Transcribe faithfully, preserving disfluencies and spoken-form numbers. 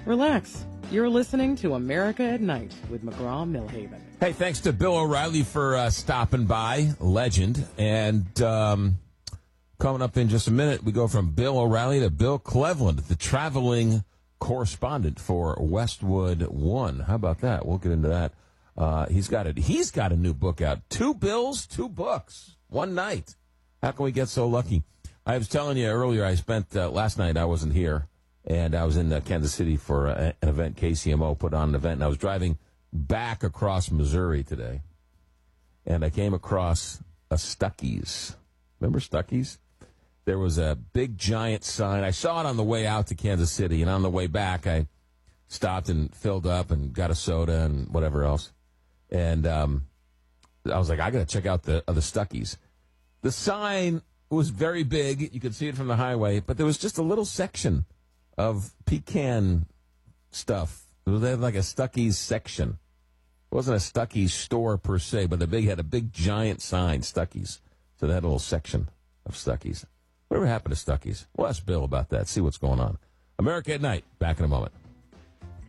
Relax. You're listening to America at Night with McGraw-Milhaven. Hey, thanks to Bill O'Reilly for uh, stopping by, legend. And um, coming up in just a minute, we go from Bill O'Reilly to Bill Cleveland, the traveling correspondent for Westwood One. How about that? We'll get into that. Uh, he's got it. He's got a new book out. Two bills, two books, one night. How can we get so lucky? I was telling you earlier, I spent uh, last night, I wasn't here, and I was in uh, Kansas City for uh, an event. K C M O put on an event, and I was driving back across Missouri today, and I came across a Stuckey's. Remember Stuckey's? There was a big, giant sign. I saw it on the way out to Kansas City, and on the way back, I stopped and filled up and got a soda and whatever else. And um, I was like, I got to check out the, uh, the Stuckey's. The sign was very big. You could see it from the highway, but there was just a little section of pecan stuff. It was like a Stuckey's section. It wasn't a Stuckey's store per se, but the big had a big giant sign, Stuckey's. So they had a little section of Stuckey's. Whatever happened to Stuckey's? We'll ask Bill about that, see what's going on. America at Night, back in a moment.